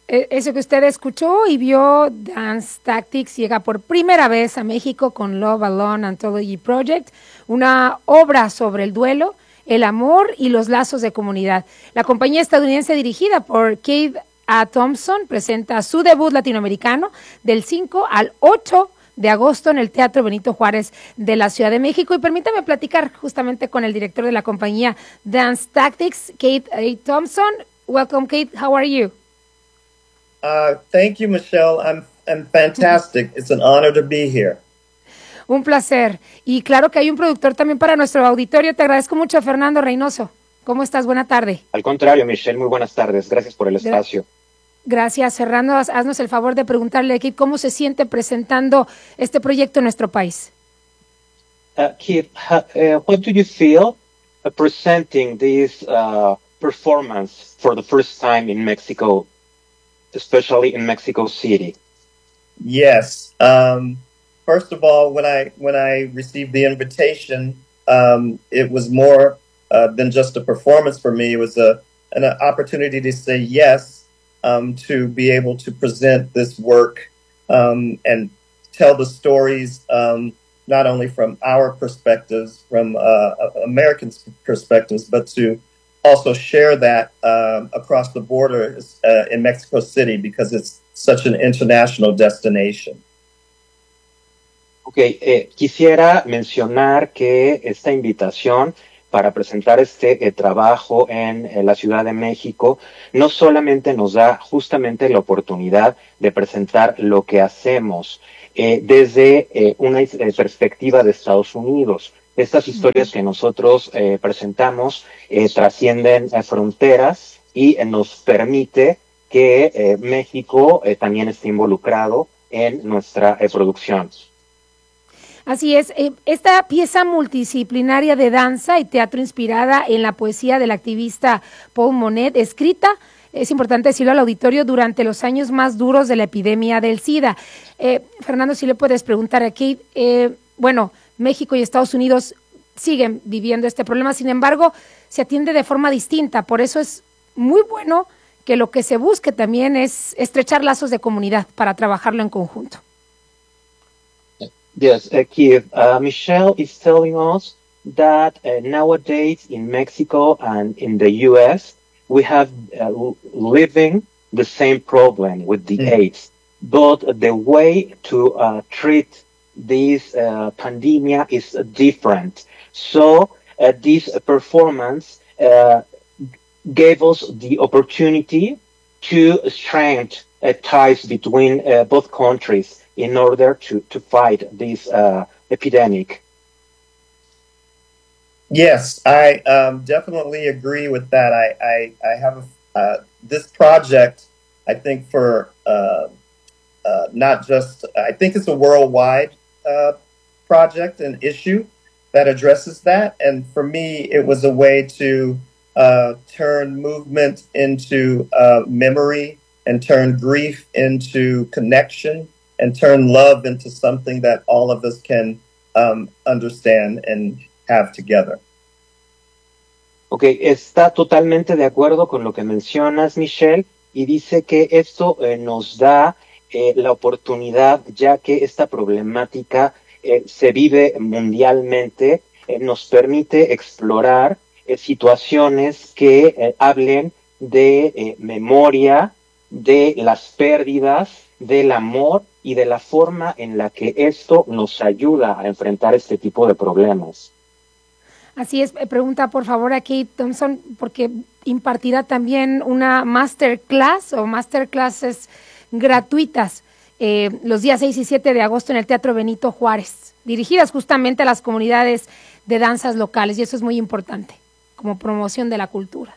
Eso que usted escuchó y vio, Dance Tactics llega por primera vez a México con Love Alone Anthology Project, una obra sobre el duelo, el amor y los lazos de comunidad. La compañía estadounidense dirigida por Kate A. Thompson presenta su debut latinoamericano del 5 al 8 de agosto en el Teatro Benito Juárez de la Ciudad de México. Y permítame platicar justamente con el director de la compañía Dance Tactics, Kate A. Thompson. Welcome, Kate. How are you? Thank you, Michelle. I'm fantastic. It's an honor to be here. Un placer. Y claro que hay un productor también para nuestro auditorio. Te agradezco mucho, Fernando Reynoso. ¿Cómo estás? Buena tarde. Al contrario, Michelle, muy buenas tardes. Gracias por el espacio. Gracias, Fernando. Haznos el favor de preguntarle a Keith cómo se siente presentando este proyecto en nuestro país. Keith, what do you feel presenting this performance for the first time in Mexico, especially in Mexico City? Yes. First of all, when I received the invitation, it was more than just a performance for me. It was an opportunity to say yes, to be able to present this work and tell the stories, not only from our perspectives, from American perspectives, but to also share that across the border in Mexico City, because it's such an international destination. Okay, quisiera mencionar que esta invitación para presentar este trabajo en la Ciudad de México no solamente nos da justamente la oportunidad de presentar lo que hacemos desde una perspectiva de Estados Unidos. Estas historias que nosotros presentamos trascienden fronteras y nos permite que México también esté involucrado en nuestra producción. Así es, esta pieza multidisciplinaria de danza y teatro inspirada en la poesía del activista Paul Monet, escrita, es importante decirlo al auditorio, durante los años más duros de la epidemia del SIDA. Fernando, si le puedes preguntar aquí, bueno, México y Estados Unidos siguen viviendo este problema, sin embargo, se atiende de forma distinta, por eso es muy bueno que lo que se busque también es estrechar lazos de comunidad para trabajarlo en conjunto. Yes, Keith, Michelle is telling us that nowadays in Mexico and in the U.S., we have living the same problem with the AIDS, but the way to treat this pandemic is different. So this performance gave us the opportunity to strengthen ties between both countries in order to fight this epidemic. Yes, I definitely agree with that. I have this project, I think, for not just, I think it's a worldwide project and issue that addresses that. And for me, it was a way to turn movement into memory and turn grief into connection and turn love into something that all of us can understand and have together. Okay, está totalmente de acuerdo con lo que mencionas, Michelle, y dice que esto nos da la oportunidad, ya que esta problemática se vive mundialmente, nos permite explorar situaciones que hablen de memoria, de las pérdidas, del amor y de la forma en la que esto nos ayuda a enfrentar este tipo de problemas. Así es, pregunta por favor a Kate Thompson, porque impartirá también una masterclass o masterclasses gratuitas los días 6 y 7 de agosto en el Teatro Benito Juárez, dirigidas justamente a las comunidades de danzas locales, y eso es muy importante, como promoción de la cultura.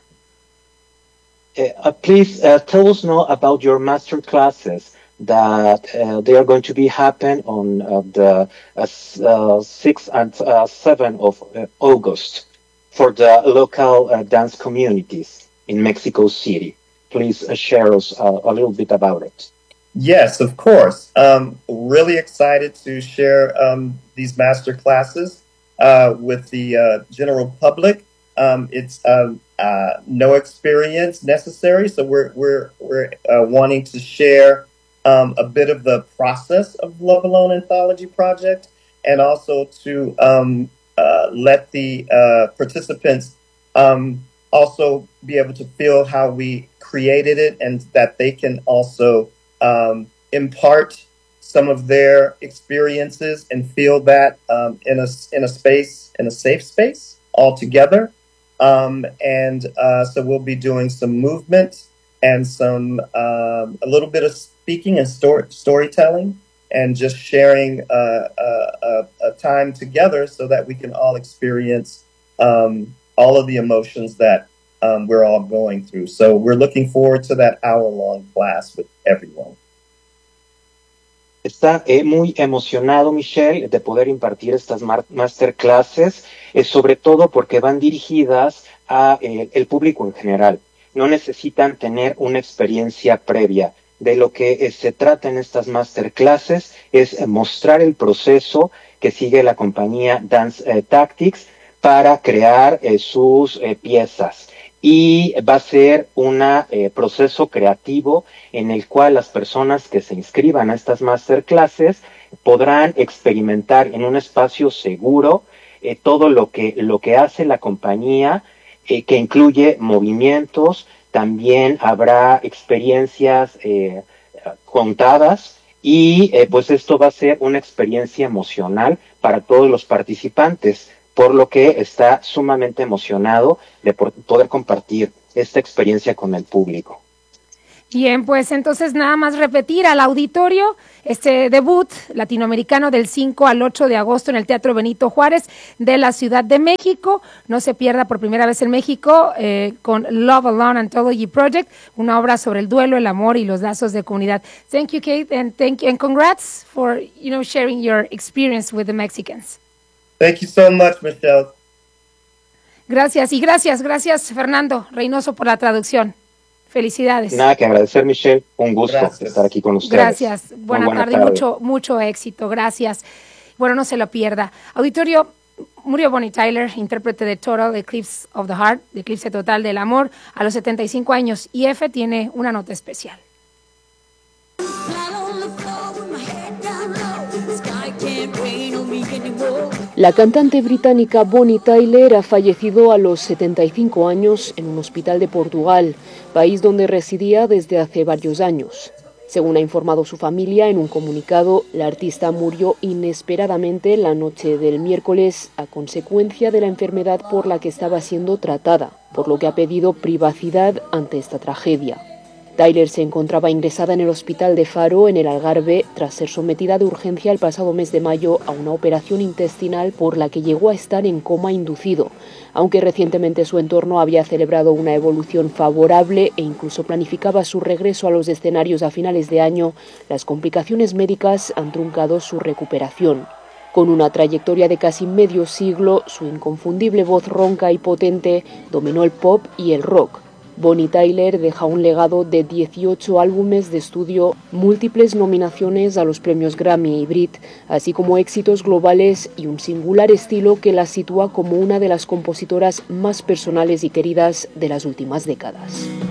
Please tell us now about your masterclasses that they are going to be happen on the 6th and 7th of August for the local dance communities in Mexico City. Please share us a little bit about it. Yes, of course. Really excited to share these master classes with the general public. It's no experience necessary, so we're wanting to share a bit of the process of Love Alone Anthology Project, and also to let the participants also be able to feel how we created it, and that they can also impart some of their experiences and feel that in a safe space all together. So we'll be doing some movement and some a little bit of speaking and storytelling, and just sharing a time together so that we can all experience all of the emotions that we're all going through. So we're looking forward to that hour-long class with everyone. Está muy emocionado, Michelle, de poder impartir estas masterclasses, sobre todo porque van dirigidas a el público en general. No necesitan tener una experiencia previa. De lo que se trata en estas masterclasses es mostrar el proceso que sigue la compañía Dance Tactics para crear sus piezas. Y va a ser un proceso creativo en el cual las personas que se inscriban a estas masterclasses podrán experimentar en un espacio seguro todo lo que hace la compañía, que incluye movimientos. También habrá experiencias contadas, y pues esto va a ser una experiencia emocional para todos los participantes, por lo que está sumamente emocionado de poder compartir esta experiencia con el público. Bien, pues entonces nada más repetir al auditorio este debut latinoamericano del 5 al 8 de agosto en el Teatro Benito Juárez de la Ciudad de México. No se pierda por primera vez en México con Love Alone Anthology Project, una obra sobre el duelo, el amor y los lazos de comunidad. Thank you, Kate, and congrats for sharing your experience with the Mexicans. Thank you so much, Michelle. Gracias, y gracias Fernando Reynoso por la traducción. Felicidades. Nada que agradecer, Michelle. Un gusto estar aquí con ustedes. Gracias. Buena tarde y mucho éxito. Gracias. Bueno, no se lo pierda. Auditorio, murió Bonnie Tyler, intérprete de Total Eclipse of the Heart, de Eclipse Total del Amor, a los 75 años. Y F tiene una nota especial. La cantante británica Bonnie Tyler ha fallecido a los 75 años en un hospital de Portugal, país donde residía desde hace varios años. Según ha informado su familia en un comunicado, la artista murió inesperadamente la noche del miércoles a consecuencia de la enfermedad por la que estaba siendo tratada, por lo que ha pedido privacidad ante esta tragedia. Tyler se encontraba ingresada en el hospital de Faro, en el Algarve, tras ser sometida de urgencia el pasado mes de mayo a una operación intestinal por la que llegó a estar en coma inducido. Aunque recientemente su entorno había celebrado una evolución favorable e incluso planificaba su regreso a los escenarios a finales de año, las complicaciones médicas han truncado su recuperación. Con una trayectoria de casi medio siglo, su inconfundible voz ronca y potente dominó el pop y el rock. Bonnie Tyler deja un legado de 18 álbumes de estudio, múltiples nominaciones a los premios Grammy y Brit, así como éxitos globales y un singular estilo que la sitúa como una de las compositoras más personales y queridas de las últimas décadas.